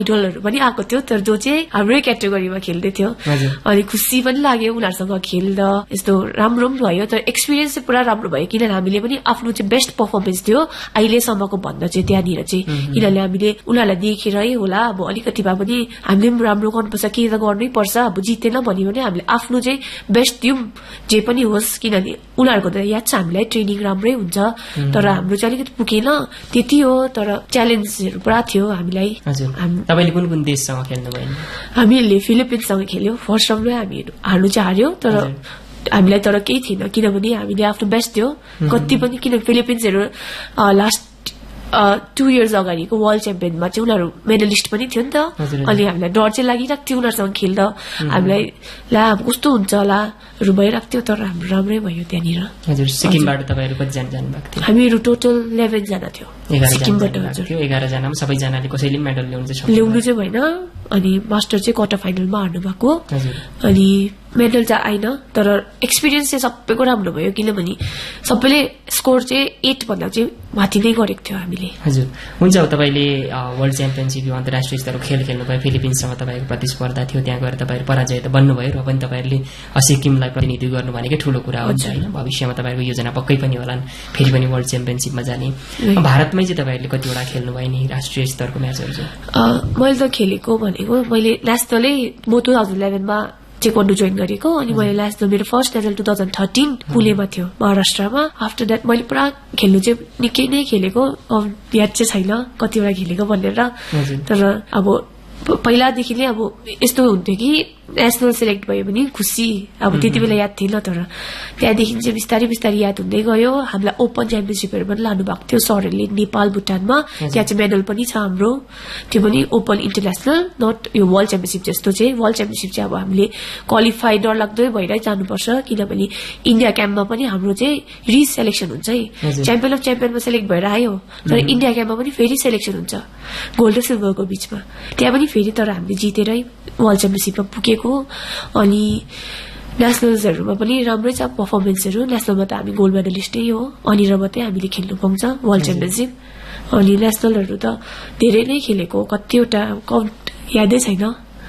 आइडलहरू पनि आएको थियो तर जो चाहिँ हाम्रै क्याटेगोरीमा खेल्दै थियो अनि खुसी पनि लाग्यो उनीहरूसँग खेल्दा यस्तो राम्रो पनि भयो तर एक्सपिरियन्स चाहिँ पुरा राम्रो भयो किनभने हामीले पनि आफ्नो चाहिँ बेस्ट पर्फर्मेन्स थियो अहिलेसम्मको भन्दा चाहिँ त्यहाँनिर चाहिँ किनभने हामीले उनीहरूलाई देखेरै होला अब अलिकति भए पनि हामीले पनि राम्रो गर्नुपर्छ के त गर्नै पर्छ अब जितेन भन्यो भने हामीले आफ्नो चाहिँ बेस्ट दिउँ जे पनि होस् किनभने उनीहरूको त याद छ हामीलाई ट्रेनिङ राम्रै हुन्छ तर हाम्रो चाहिँ अलिकति पुगेन त्यति हो तर च्यालेन्जहरू पुरा थियो हामीलाई तपाईले कुन कुन देशसँग खेल्नुभयो हामीले फिलिपिन्ससँग खेल्यौं फर्स्ट राउन्डमै हामी हार्नु चाहिँ हार्यो तर हामीलाई तर केही थिएन किनभने हामीले आफ्नो बेस्ट थियो कति पनि किन फिलिपिन्सहरू लास्ट 2 years अगाडिको वर्ल्ड च्याम्पियनमा चाहिँ उनीहरू मेडलिस्ट पनि थियो नि त अनि हामीलाई डर चाहिँ लागिरहेको थियो उनीहरूसँग खेल्दा हामीलाई ला अब कस्तो हुन्छ लाहरू भइरहेको थियो तर हाम्रो राम्रै भयो त्यहाँनिर हजुर सिक्किमबाट तपाईहरु कति जना जानुभएको थियो हामीहरू टोटल 11 जना थियो सिक्किमबाट हजुर 11 जनामा सबैजनाले कसैले मेडल ल्याउनु चाहिँ भएन अनि मास्टर चाहिँ क्वार्टर फाइनलमा हार्नु भएको अनि मेडल चाहिँ आएन तर एक्सपिरियन्स चाहिँ सबैको राम्रो भयो किनभने सबैले स्कोर चाहिँ 8 भन्दा चाहिँ माथि नै गरेको थियो हामीले हजुर हुन्छ अब तपाईले वर्ल्ड च्याम्पियनशिप यो अन्तर्राष्ट्रिय स्तरको खेल खेल्नु भयो फिलिपिन्ससँग तपाईको प्रतिस्पर्धा थियो त्यहाँ गएर तपाईहरु पराजय त बन्नु भयो र पनि तपाईहरुले सिक्किमलाई प्रतिनिधित्व गर्नु भनेकै ठूलो कुरा हुन्छ हैन भविष्यमा तपाईहरुको योजना पक्कै पनि होलान् फेरि पनि वर्ल्ड च्याम्पियनशिपमा जाने भारतमै चाहिँ तपाईहरुले कतिवटा खेल्नु भयो नि राष्ट्रिय स्तरको म्याचहरु चाहिँ मैले त खेलेको भनेको मैले नेसनलै म 2011 मा टेक्वान्डो जोइन गरेको अनि मैले नेसनल मेरो फर्स्ट नेसनल 2013 पुलेमा थियो महाराष्ट्रमा आफ्टर दैट मैले पुरा खेल्नु चाहिँ निकै नै खेलेको याद चाहिँ छैन कतिवटा खेलेको भनेर तर अब पहिलादेखि नै अब यस्तो हुन्थ्यो कि नेसनल सेलेक्ट भयो भने खुसी अब त्यति बेला याद थिएन तर त्यहाँदेखि चाहिँ बिस्तारै बिस्तारै याद हुँदै गयो हामीलाई ओपन च्याम्पियनशिपहरू पनि लानु भएको थियो सरहरूले नेपाल भुटानमा त्यहाँ चाहिँ मेडल पनि छ हाम्रो त्यो पनि ओपन इन्टरनेसनल नट यो वर्ल्ड च्याम्पियनशिप जस्तो चाहिँ वर्ल्ड च्याम्पियनशिप चाहिँ अब हामीले क्वालिफाई डरलाग्दै भइरै जानुपर्छ किनभने इन्डिया क्याम्पमा पनि हाम्रो चाहिँ रिसेलेक्सन हुन्छ है च्याम्पियन अफ च्याम्पियनमा सेलेक्ट भएर आयो तर इन्डिया क्याम्पमा पनि फेरि सेलेक्सन हुन्छ गोल्ड र सिल्भरको बीचमा त्यहाँ पनि फेरि तर हामीले जितेरै वर्ल्ड च्याम्पियनशिपमा पुगेको अनि नेसनल्सहरुमा पनि राम्रै छ पर्फर्मेन्सहरु नेसनलमा त हामी गोल्ड मेडलिस्टै हो अनि र मात्रै हामीले खेल्नु पाउँछ वर्ल्ड च्याम्पियनशिप अनि नेसनलहरु त धेरै नै खेलेको कतिवटा काउन्ट यादै छैन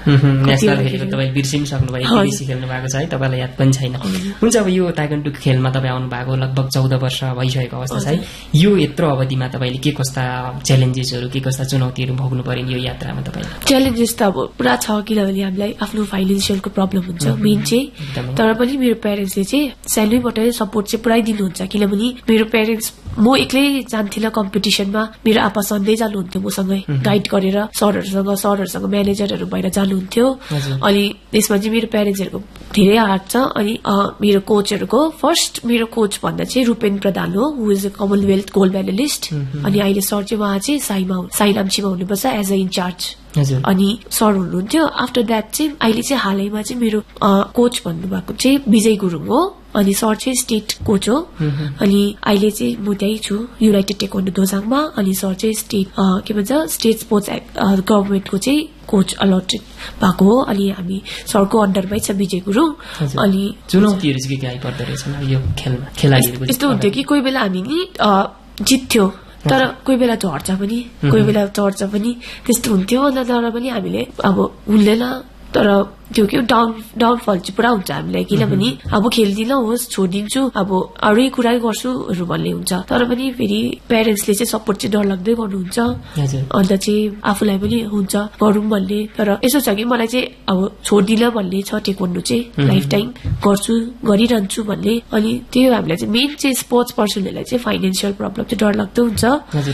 नेसनल खेलेको तपाईले बिर्सिनु सक्नुभयो केबीसी खेल्नु भएको छ है तपाईलाई याद पनि छैन हुन्छ अब यो ताइक्वान्डो खेलमा तपाई आउनु भएको लगभग 14 वर्ष भइसकेको अवस्था छ है यो यत्रो अवधिमा तपाईले के कस्ता च्यालेन्जेसहरु के कस्ता चुनौतीहरु भोग्नु पर्यो यो यात्रामा तपाईले च्यालेन्जेस त अब पुरा छ किनभने हामीलाई आफ्नो फाइनान्शियलको प्रब्लम हुन्छ मेन चाहिँ तर पनि मेरो प्यारेन्ट्सले चाहिँ सानैबाटै सपोर्ट चाहिँ पुरै दिनुहुन्छ किनभने मेरो प्यारेन्ट्स म एक्लै जान्थिन कम्पिटिसनमा मेरो आपा सधैँ जानुहुन्थ्यो मसँगै गाइड गरेर सरहरुसँग म्यानेजरहरु भएर जानुहुन्थ्यो अनि त्यसमा चाहिँ मेरो प्यारेन्ट्सहरुको धेरै हात छ अनि मेरो कोचहरुको फर्स्ट मेरो कोच भन्दा चाहिँ रूपेन प्रधान हो हु is a Commonwealth gold medallist अनि अहिले सर चाहिँ उहाँ चाहिँ साइलाम्चीमा हुनुपर्छ एज अ इन्चार्ज अनि सर हुनुहुन्थ्यो आफ्टर द्याट चाहिँ अहिले चाहिँ हालैमा चाहिँ मेरो कोच भन्नुभएको चाहिँ विजय गुरुङ हो अनि सर चाहिँ स्टेट कोच हो अनि अहिले चाहिँ म त्यही छु युनाइटेड टेक्वान्डो दोसाङमा अनि सर चाहिँ स्टेट के भन्छ स्टेट स्पोर्ट्स गभर्नमेन्टको चाहिँ कोच अलटेड भएको हो अनि हामी सरको अन्डरमै छ विजय गुरुङ अनि चुनौतीहरु चाहिँ के आइपर्दो रहेछन् यो खेलमा खेलाडीहरुको यस्तो हुन्थ्यो कि कोही बेला हामी नि जित्थ्यो तर कोही बेला झर्छ पनि कोही बेला चढ्छ पनि त्यस्तो हुन्थ्यो अन्त तर पनि हामीले अब हुँदैन तर त्यो के डाउनफल चाहिँ पुरा हुन्छ हामीलाई किनभने अब खेल्दिन होस् छोडिदिन्छु अब अरू कुरा गर्छुहरू भन्ने हुन्छ तर पनि फेरि प्यारेन्ट्सले चाहिँ सपोर्ट चाहिँ डरलाग्दै गर्नुहुन्छ अन्त चाहिँ आफूलाई पनि हुन्छ गरौँ भन्ने तर यसो छ कि मलाई चाहिँ अब छोड्दिन भन्ने छ टेक्वान्डो चाहिँ लाइफ टाइम गर्छु गरिरहन्छु भन्ने अनि त्यो हामीलाई चाहिँ मेन चाहिँ स्पोर्ट्स पर्सनहरूलाई चाहिँ फाइनान्सियल प्रब्लम चाहिँ डरलाग्दो हुन्छ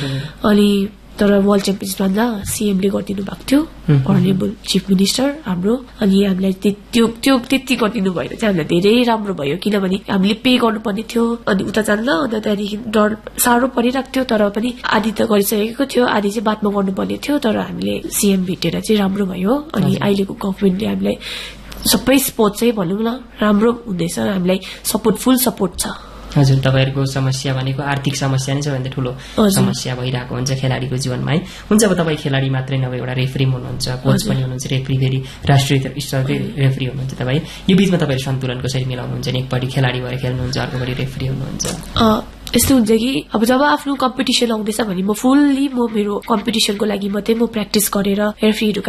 अनि तर वर्ल्ड च्याम्पियनशिप भन्दा सीएमले गरिदिनु भएको थियो अनरेबल चिफ मिनिस्टर हाम्रो अनि हामीलाई त्यो त्यति गरिदिनु भएर चाहिँ हामीलाई धेरै राम्रो भयो किनभने हामीले पे गर्नुपर्ने थियो अनि उता जान्न अन्त त्यहाँदेखि डर साह्रो परिरहेको थियो तर पनि आधी त गरिसकेको थियो आधी चाहिँ बादमा गर्नुपर्ने थियो तर हामीले सीएम भेटेर चाहिँ राम्रो भयो अनि अहिलेको गभर्नमेन्टले हामीलाई सबै स्पोर्ट्स चाहिँ भनौँ न राम्रो हुँदैछ हामीलाई फुल सपोर्ट छ हजुर तपाईहरुको समस्या भनेको आर्थिक समस्या नै सबैभन्दा ठूलो समस्या भइरहेको हुन्छ खेलाडीको जीवनमा है हुन्छ अब तपाई खेलाडी मात्रै नभए एउटा रेफरी हुनुहुन्छ कोच पनि हुनुहुन्छ रेफरी फेरि राष्ट्रिय स्तरकै रेफरी हुनुहुन्छ तपाई यो बीचमा तपाईहरु सन्तुलन कसरी मिलाउनुहुन्छ नि एकपटि खेलाडी भएर खेल्नुहुन्छ अर्कोपटि रेफरी हुनुहुन्छ यस्तो हुन्छ कि अब जब आफ्नो कम्पिटिसन आउँदैछ भने म फुल्ली मेरो कम्पिटिसनको लागि मात्रै म प्र्याक्टिस गरेर रेफ्रीहरू